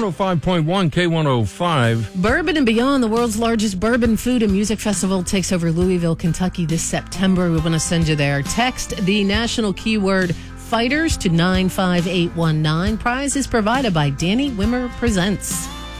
105.1 K105. Bourbon and Beyond, the world's largest bourbon food and music festival, takes over Louisville, Kentucky this September. We want to send you there. Text the national keyword FIGHTERS to 95819. Prize is provided by Danny Wimmer Presents.